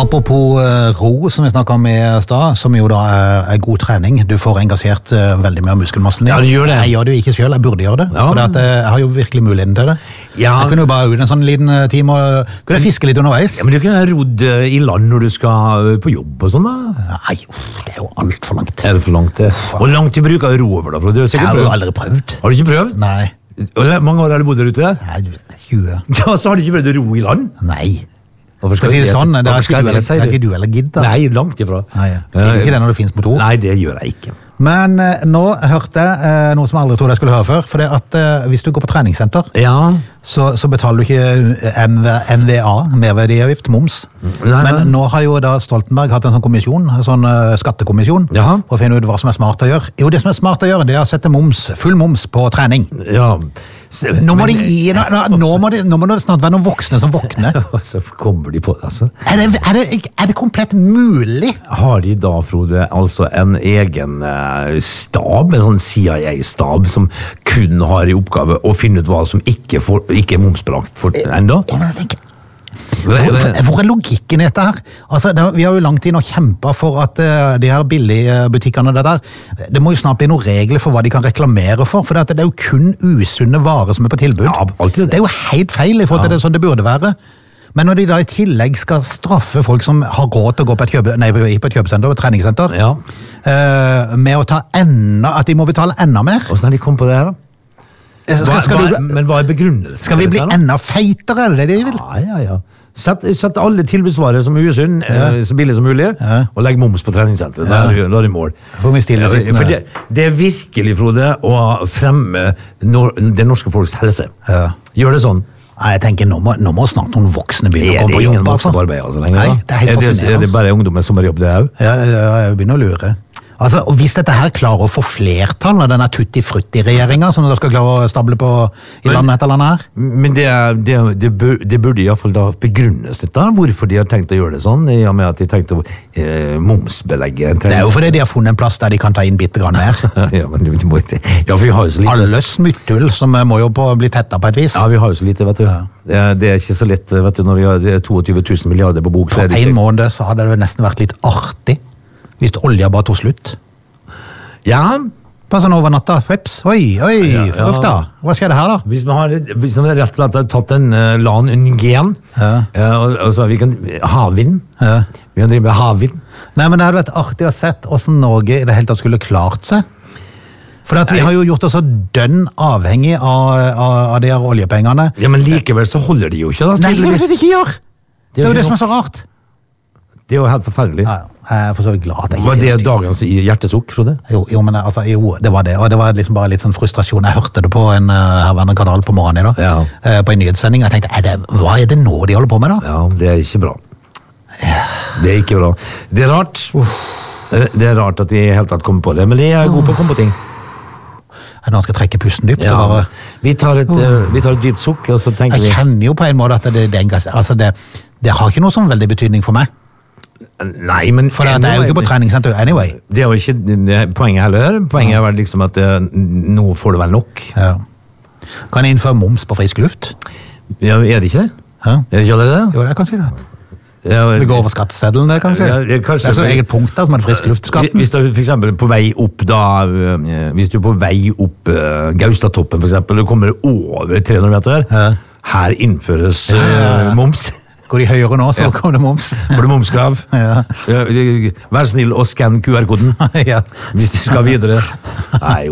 Apropos ro, som vi snakket om i stad, som jo da er god trening. Du får engasjert veldig mye av muskelmassen din. Ja, du gjør det. Jeg gjør det ikke selv, jeg burde gjøre det. Ja. For jeg har jo virkelig muligheten til det. Ja. Jeg kunne jo bare ut en sånn liten time og kunne fiske litt underveis. Ja, men du kunne rodd i land når du skal på jobb og sånn da? Nei, det er jo alt for langt. Er det for langt det? Hvor langt du bruker ro over da? Jeg har jo aldri prøvd. Har du ikke prøvd? Nei. Hvor mange år har du bodd der ute? Nei, 20. Ja, så har du ikke prøvd å ro i land? Nei. Skal jeg si det sånn? Det er ikke du eller gidd da. Nei, langt ifra. Nei, det er ikke det når det finnes motor. Nei, det gjør jeg ikke. Men nå hørte jeg noe som jeg aldri trodde jeg skulle høre før, for det at hvis du går på treningssenter, så betaler du ikke MVA, merverdiavgift, moms. Men nå har jo da Stoltenberg hatt en sånn kommisjon, en sånn skattekommisjon, for å finne ut hva som er smart å gjøre. Jo, det som er smart å gjøre, det er å sette full moms på trening. Ja. Nå må det snart være noen voksne som våkner. Så kommer de på det, altså. Er det komplett mulig? Har de da, Frode, altså en egen stab, en sånn CIA-stab, som kun har i oppgave å finne ut hva som ikke er momsbelagt for enda? Hvor er logikken i dette her? Altså, vi har jo lang tid nå kjempet for at de her billige butikkene det må jo snart bli noen regler for hva de kan reklamere for det er jo kun usunne varer som er på tilbud. Ja, alltid det. Det er jo helt feil i forhold til det sånn det burde være. Men når de da i tillegg skal straffe folk som har råd til å gå på et kjøpesenter, et treningssenter, med å at de må betale enda mer. Hvordan har de kommet på det her da? Men hva er begrunnelsen? Skal vi bli enda feitere, er det de vil? Ja. Sett alle tilbudsvarer som usunn, så billig som mulig, og legg moms på treningssenteret. Da er det mål. For det er virkelig, Frode, å fremme det norske folks helse. Gjør det sånn. Nei, jeg tenker, nå må snart noen voksne begynne å komme på jobb. Er det ingen voksne på arbeid altså, lenger? Nei, det er helt fascinerende. Er det bare ungdommen som er jobb det her? Ja, jeg begynner å lure. Altså, og hvis dette her klarer å få flertall av denne tutti-frutti-regjeringen som da skal klare å stable på i landet etter landet her? Men det burde i hvert fall da begrunnes dette, hvorfor de har tenkt å gjøre det sånn, i og med at de tenkte å momsbelegge. Det er jo fordi de har funnet en plass der de kan ta inn bitte grann mer. Ja, men du må ikke. Ja, for vi har jo så lite. Alle smutthull som må jo bli tettet på et vis. Ja, vi har jo så lite, vet du. Ja. Det er ikke så lett, vet du, når vi har 22 000 milliarder på bok. På en måned så hadde det nesten vært litt artig. Hvis olja bare tog slutt. Ja. Bare sånn over natta. Peps. Oi, uff da. Hva skjer det her da? Hvis vi rett og slett har tatt en gen, altså vi kan havvind. Vi kan drive med havvind. Nei, men det hadde vært artig å sett hvordan Norge i det hele tatt skulle klart seg. For at vi har jo gjort oss så dønn avhengig av de her oljepengene. Ja, men likevel så holder de jo ikke da. Nei, det er det de ikke gjør. Det er jo det som er så rart. Det er jo helt forferdelig. Ja, jeg er for så vidt glad at jeg ikke var det dagens hjertesukk, Frode? Jo, men altså, det var det. Og det var liksom bare litt sånn frustrasjon. Jeg hørte det på en herværende kanal på morgenen i dag, på en nyhetssending. Jeg tenkte, hva er det nå de holder på med da? Ja, det er ikke bra. Det er ikke bra. Det er rart. Det er rart at de helt tatt kommer på det, men de er gode på å komme på ting. Når man skal trekke pusten dypt. Ja, vi tar et dypt sukk, og så tenker vi... Jeg kjenner jo på en måte at det har ikke noe sånn veldig betydning for meg. Nei, men... For det er jo ikke på treningssenter anyway. Det er jo ikke poenget heller. Poenget er vel liksom at nå får det vel nok. Ja. Kan jeg innføre moms på frisk luft? Ja, er det ikke det? Ja. Er det ikke det? Jo, det kan si det. Det går over skatteseddelen, det kanskje? Det er så eget punkt der som er frisk luftskatten. Hvis du for eksempel på vei opp hvis du er på vei opp Gaustatoppen for eksempel, du kommer over 300 meter, her innføres moms. Går de høyere nå, så kommer det moms. Får du momskrav? Vær snill og skann QR-koden hvis du skal videre. Nei,